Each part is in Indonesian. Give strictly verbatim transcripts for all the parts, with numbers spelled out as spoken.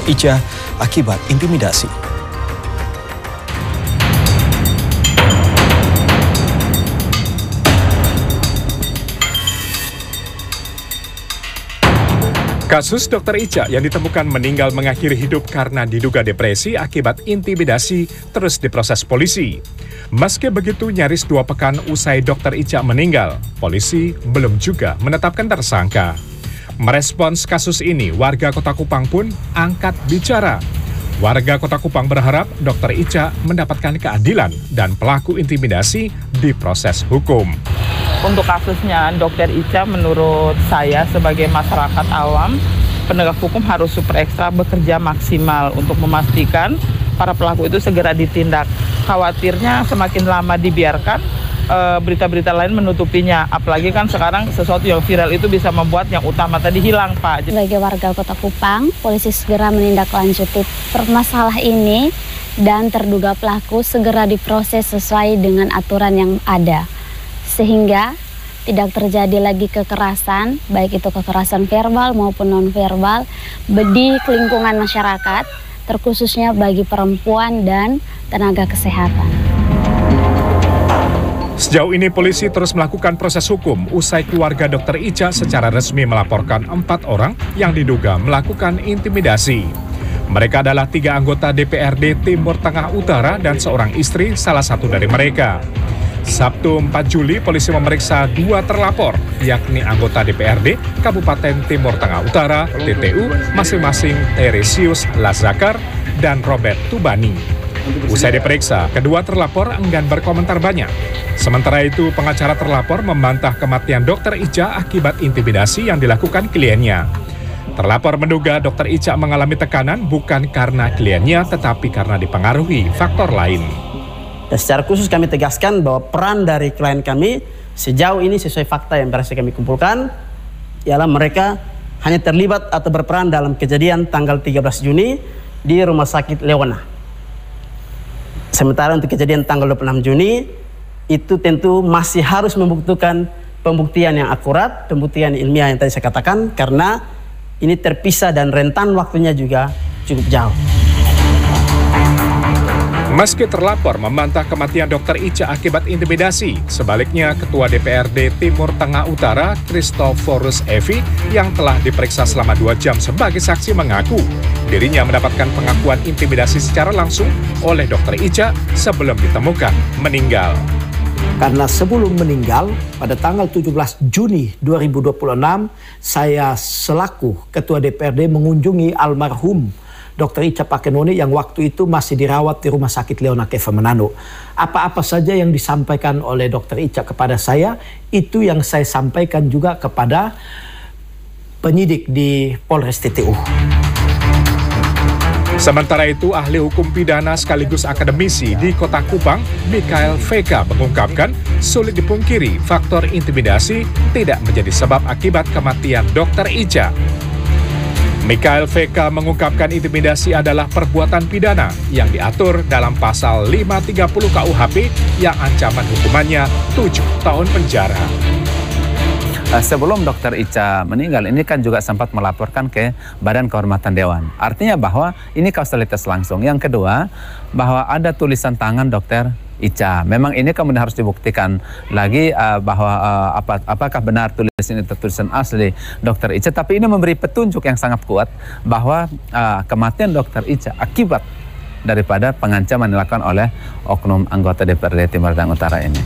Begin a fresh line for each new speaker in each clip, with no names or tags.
Ica akibat intimidasi.
Kasus Dokter Ica yang ditemukan meninggal mengakhiri hidup karena diduga depresi akibat intimidasi terus diproses polisi. Meski begitu, nyaris dua pekan usai Dokter Ica meninggal, polisi belum juga menetapkan tersangka. Merespons kasus ini, warga Kota Kupang pun angkat bicara. Warga Kota Kupang berharap Dokter Ica mendapatkan keadilan dan pelaku intimidasi diproses hukum.
Untuk kasusnya Dokter Ica, menurut saya sebagai masyarakat awam, penegak hukum harus super ekstra bekerja maksimal untuk memastikan para pelaku itu segera ditindak. Khawatirnya semakin lama dibiarkan, berita-berita lain menutupinya. Apalagi kan sekarang sesuatu yang viral itu bisa membuat yang utama tadi hilang, Pak.
Sebagai warga Kota Kupang, polisi segera menindaklanjuti permasalahan ini dan terduga pelaku segera diproses sesuai dengan aturan yang ada. Sehingga tidak terjadi lagi kekerasan, baik itu kekerasan verbal maupun non-verbal, di lingkungan masyarakat, terkhususnya bagi perempuan dan tenaga kesehatan.
Sejauh ini polisi terus melakukan proses hukum usai keluarga Dokter Ica secara resmi melaporkan empat orang yang diduga melakukan intimidasi. Mereka adalah tiga anggota D P R D Timur Tengah Utara dan seorang istri salah satu dari mereka. Sabtu empat Juli, polisi memeriksa dua terlapor, yakni anggota D P R D Kabupaten Timur Tengah Utara, T T U, masing-masing Teresius Lazakar dan Robert Tubani. Usai diperiksa, kedua terlapor enggan berkomentar banyak. Sementara itu, pengacara terlapor membantah kematian Dokter Ica akibat intimidasi yang dilakukan kliennya. Terlapor menduga Dokter Ica mengalami tekanan bukan karena kliennya, tetapi karena dipengaruhi faktor lain.
Dan secara khusus kami tegaskan bahwa peran dari klien kami sejauh ini sesuai fakta yang berhasil kami kumpulkan ialah mereka hanya terlibat atau berperan dalam kejadian tanggal tiga belas Juni di Rumah Sakit Lewana. Sementara untuk kejadian tanggal dua puluh enam Juni itu tentu masih harus membutuhkan pembuktian yang akurat, pembuktian ilmiah yang tadi saya katakan, karena ini terpisah dan rentan waktunya juga cukup jauh.
Meski terlapor membantah kematian Dokter Ica akibat intimidasi, sebaliknya Ketua D P R D Timur Tengah Utara, Christophorus Evi, yang telah diperiksa selama dua jam sebagai saksi mengaku dirinya mendapatkan pengakuan intimidasi secara langsung oleh Dokter Ica sebelum ditemukan meninggal.
Karena sebelum meninggal, pada tanggal tujuh belas Juni dua ribu dua puluh enam, saya selaku Ketua D P R D mengunjungi almarhum Dokter Ica Pakenoni yang waktu itu masih dirawat di Rumah Sakit Leona Keva Manado. Apa-apa saja yang disampaikan oleh Dokter Ica kepada saya, itu yang saya sampaikan juga kepada penyidik di Polres T T U.
Sementara itu, ahli hukum pidana sekaligus akademisi di Kota Kupang, Mikael V K, mengungkapkan sulit dipungkiri faktor intimidasi tidak menjadi sebab akibat kematian Dokter Ica. Mikael V K mengungkapkan intimidasi adalah perbuatan pidana yang diatur dalam pasal lima tiga puluh K U H P yang ancaman hukumannya tujuh tahun penjara.
Sebelum Dokter Ica meninggal, ini kan juga sempat melaporkan ke Badan Kehormatan Dewan. Artinya bahwa ini kausalitas langsung. Yang kedua, bahwa ada tulisan tangan Dokter Ica. Memang ini kemudian harus dibuktikan lagi uh, bahwa uh, apa, apakah benar tulisan itu tulisan asli Dokter Ica. Tapi ini memberi petunjuk yang sangat kuat bahwa uh, kematian Dokter Ica akibat daripada pengancaman dilakukan oleh oknum anggota D P R D Timur Tengah Utara ini.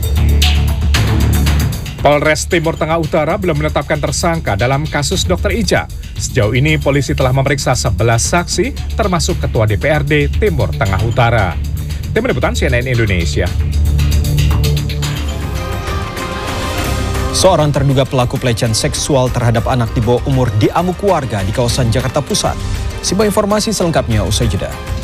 Polres Timur Tengah Utara belum menetapkan tersangka dalam kasus Dokter Ica. Sejauh ini polisi telah memeriksa sebelas saksi termasuk Ketua D P R D Timur Tengah Utara. Tim Liputan C N N Indonesia.
Seorang terduga pelaku pelecehan seksual terhadap anak di bawah umur diamuk warga di kawasan Jakarta Pusat. Simak informasi selengkapnya usai jeda.